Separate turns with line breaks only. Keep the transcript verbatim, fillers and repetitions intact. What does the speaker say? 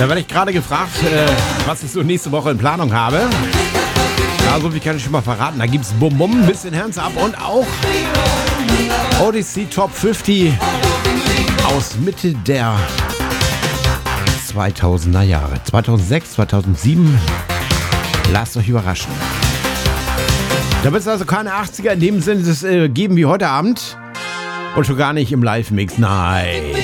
Da werde ich gerade gefragt, äh, was ich so nächste Woche in Planung habe. Ja, so viel kann ich schon mal verraten. Da gibt es Bum Bum, ein bisschen Hands Up und auch Odyssey Top fünfzig aus Mitte der zweitausender Jahre. zweitausendsechs, zweitausendsieben. Lasst euch überraschen. Da wird es also keine achtziger in dem Sinne äh, geben wie heute Abend. Und schon gar nicht im Live-Mix. Nein.